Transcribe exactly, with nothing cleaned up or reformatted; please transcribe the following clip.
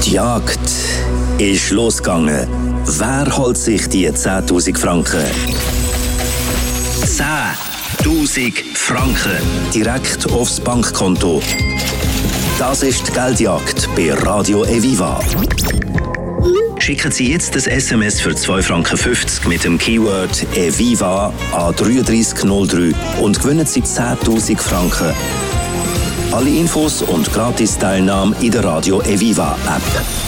Die Jagd ist losgegangen. Wer holt sich die zehntausend Franken? zehntausend Franken direkt aufs Bankkonto. Das ist die Geldjagd bei Radio Eviva. Schicken Sie jetzt das S M S für zwei Franken fünfzig mit dem Keyword Eviva an drei drei null drei und gewinnen Sie zehntausend Franken. Alle Infos und Gratis-Teilnahme in der Radio Eviva App.